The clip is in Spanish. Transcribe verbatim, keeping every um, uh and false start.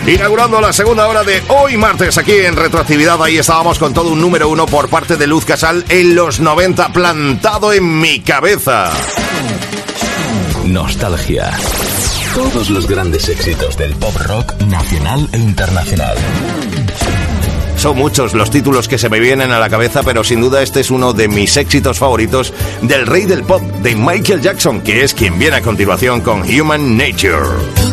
Inaugurando la segunda hora de hoy martes aquí en Retroactividad. Ahí estábamos con todo un número uno por parte de Luz Casal en los noventa, plantado en mi cabeza. Nostalgia. Todos los grandes éxitos del pop rock nacional e internacional. Son muchos los títulos que se me vienen a la cabeza, pero sin duda este es uno de mis éxitos favoritos del rey del pop, de Michael Jackson, que es quien viene a continuación con Human Nature.